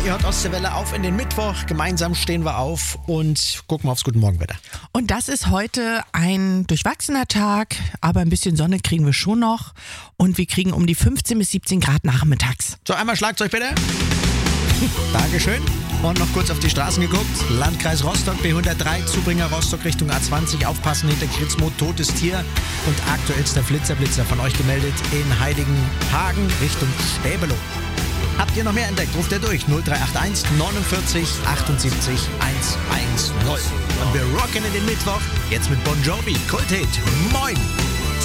Ihr hört Ostseewelle auf in den Mittwoch. Gemeinsam stehen wir auf und gucken aufs Guten Morgenwetter. Und das ist heute ein durchwachsener Tag, aber ein bisschen Sonne kriegen wir schon noch. Und wir kriegen um die 15 bis 17 Grad nachmittags. So, einmal Schlagzeug bitte. Dankeschön. Und noch kurz auf die Straßen geguckt. Landkreis Rostock, B103, Zubringer Rostock Richtung A20. Aufpassen, hinter Kritzmo, totes Tier. Und aktuellster Blitzer von euch gemeldet in Heiligenhagen Richtung Stäbelow. Habt ihr noch mehr entdeckt? Ruft ihr durch 0381 49 78 110. Und wir rocken in den Mittwoch. Jetzt mit Bon Jovi. Kulthit. Moin.